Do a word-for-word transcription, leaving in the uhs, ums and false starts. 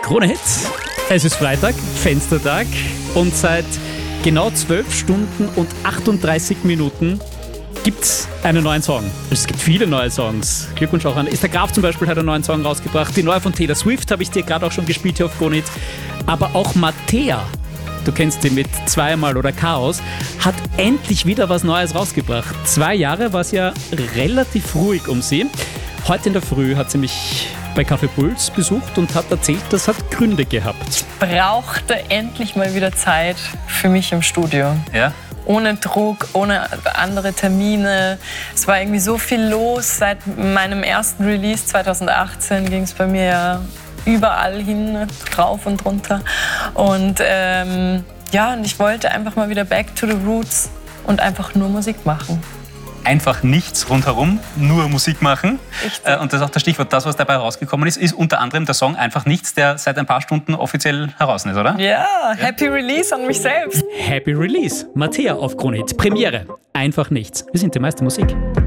Krone Hit. Es ist Freitag, Fenstertag und seit genau zwölf Stunden und achtunddreißig Minuten gibt's einen neuen Song. Es gibt viele neue Songs. Glückwunsch auch an Esther Graf zum Beispiel, hat einen neuen Song rausgebracht. Die neue von Taylor Swift habe ich dir gerade auch schon gespielt hier auf Krone Hit. Aber auch Mattea, du kennst sie mit Zweimal oder Chaos, hat endlich wieder was Neues rausgebracht. Zwei Jahre war es ja relativ ruhig um sie. Heute in der Früh hat sie mich bei Kaffee Puls besucht und hat erzählt, das hat Gründe gehabt. Brauchte endlich mal wieder Zeit für mich im Studio. Ja? Ohne Druck, ohne andere Termine. Es war irgendwie so viel los. Seit meinem ersten Release zwanzig achtzehn ging es bei mir ja überall hin, drauf und runter. Und ähm, ja, und ich wollte einfach mal wieder back to the roots und einfach nur Musik machen. Einfach nichts rundherum, nur Musik machen. Richtig. Und das ist auch das Stichwort, das, was dabei rausgekommen ist, ist unter anderem der Song Einfach nichts, der seit ein paar Stunden offiziell heraus ist, oder? Ja, Happy Release an mich selbst. Happy Release. Mattea auf Krone Hit. Premiere. Einfach nichts. Wir sind die meiste Musik.